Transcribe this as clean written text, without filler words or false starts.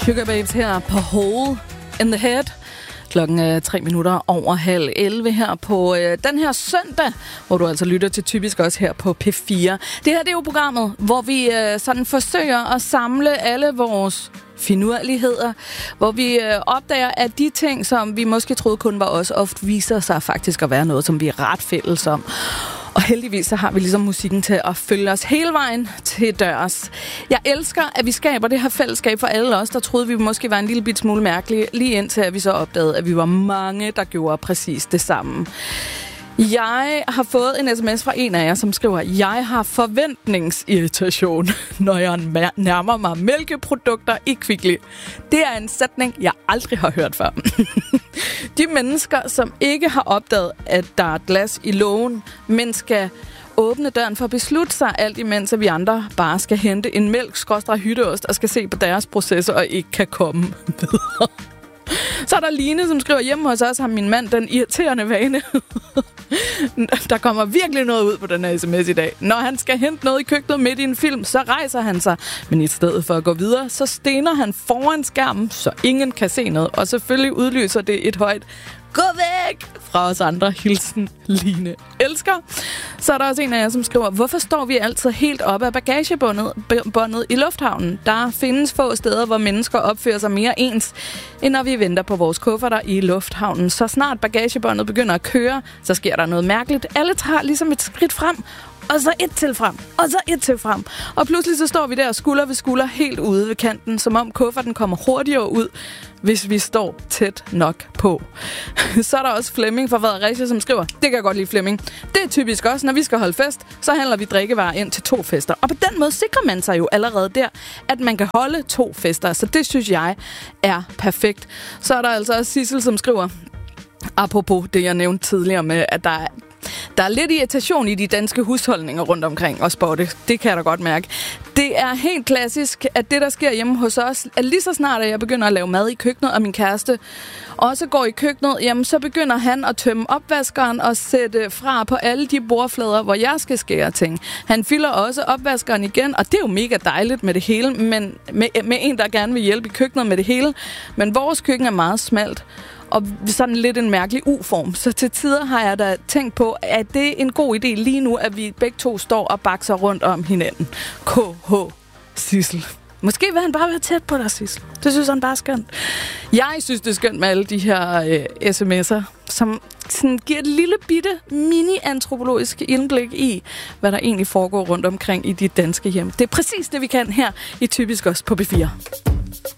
Sugar Babes her på Hole in the Head. Klokken er 3 minutter over 10:30 her på den her søndag, hvor du altså lytter til Typisk også her på P4. Det her det er jo programmet, hvor vi sådan forsøger at samle alle vores finurligheder, hvor vi opdager, at de ting, som vi måske troede kun var os, ofte viser sig faktisk at være noget, som vi er ret fælles om. Og heldigvis så har vi ligesom musikken til at følge os hele vejen til dørs. Jeg elsker, at vi skaber det her fællesskab for alle os, der troede, vi måske var en lille bit smule mærkelige, lige indtil at vi så opdagede, at vi var mange, der gjorde præcis det samme. Jeg har fået en sms fra en af jer, som skriver, jeg har forventningsirritation, når jeg nærmer mig mælkeprodukter i Kvickly. Det er en sætning, jeg aldrig har hørt før. De mennesker, som ikke har opdaget, at der er glas i lågen, men skal åbne døren for at beslutte sig, alt imens at vi andre bare skal hente en mælk-hytteost og skal se på deres processer og ikke kan komme videre. Så er der Line, som skriver, hjemme hos os har min mand den irriterende vane. Der kommer virkelig noget ud på den her sms i dag. Når han skal hente noget i køkkenet midt i en film, så rejser han sig. Men i stedet for at gå videre, så stener han foran skærmen, så ingen kan se noget. Og selvfølgelig udløser det et højt gå væk fra os andre. Hilsen Line. Elsker. Så er der også en af jer, som skriver, hvorfor står vi altid helt oppe af bagagebåndet i lufthavnen? Der findes få steder, hvor mennesker opfører sig mere ens, end når vi venter på vores kufferter i lufthavnen. Så snart bagagebåndet begynder at køre, så sker der noget mærkeligt. Alle tager ligesom et skridt frem, og så et til frem, og så et til frem. Og pludselig så står vi der skulder ved skulder helt ude ved kanten, som om kufferten kommer hurtigere ud, hvis vi står tæt nok på. Så er der også Flemming fra Fredericia, som skriver, det kan jeg godt lide, Flemming. Det er typisk også, når vi skal holde fest, så handler vi drikkevarer ind til 2 fester. Og på den måde sikrer man sig jo allerede der, at man kan holde 2 fester. Så det synes jeg er perfekt. Så er der altså også Sissel, som skriver, apropos det, jeg nævnte tidligere med, at der er lidt irritation i de danske husholdninger rundt omkring og spotte. Det kan jeg da godt mærke. Det er helt klassisk, at det, der sker hjemme hos os, at lige så snart, at jeg begynder at lave mad i køkkenet, og min kæreste også går i køkkenet, jamen så begynder han at tømme opvaskeren og sætte fra på alle de bordflader, hvor jeg skal skære ting. Han fylder også opvaskeren igen, og det er jo mega dejligt med det hele, men med en, der gerne vil hjælpe i køkkenet med det hele. Men vores køkken er meget smalt. Og sådan lidt en mærkelig U-form. Så til tider har jeg da tænkt på, at det er en god idé lige nu, at vi begge to står og bakser rundt om hinanden. KH Sissel. Måske vil han bare være tæt på dig, Sissel. Det synes han bare er skønt. Jeg synes, det er skønt med alle de her sms'er, som sådan giver et lille bitte mini-antropologisk indblik i, hvad der egentlig foregår rundt omkring i de danske hjem. Det er præcis det, vi kan her i Typisk også på B4.